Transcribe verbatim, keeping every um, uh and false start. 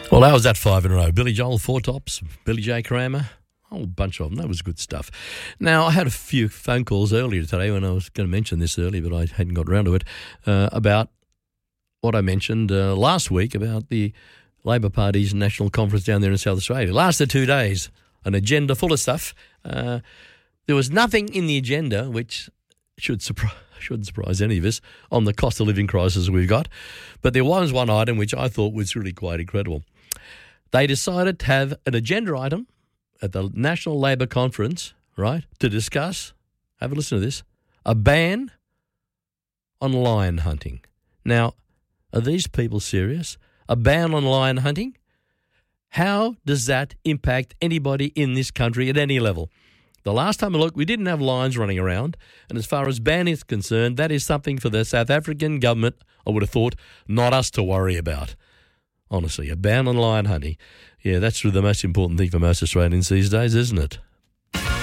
Well, that was that five in a row. Billy Joel, Four Tops, Billy J. Kramer, a whole bunch of them. That was good stuff. Now, I had a few phone calls earlier today when I was going to mention this earlier, but I hadn't got around to it, uh, about what I mentioned uh, last week about the Labor Party's national conference down there in South Australia. It lasted two days, an agenda full of stuff. Uh, there was nothing in the agenda which should surprise shouldn't surprise any of us on the cost of living crisis we've got. But there was one item which I thought was really quite incredible. They decided to have an agenda item at the National Labor Conference, right, to discuss, have a listen to this, a ban on lion hunting. Now, are these people serious? A ban on lion hunting? How does that impact anybody in this country at any level? The last time I looked, we didn't have lions running around, and as far as ban is concerned, that is something for the South African government, I would have thought, not us to worry about. Honestly, a ban on lion hunting. Yeah, that's the most important thing for most Australians these days, isn't it?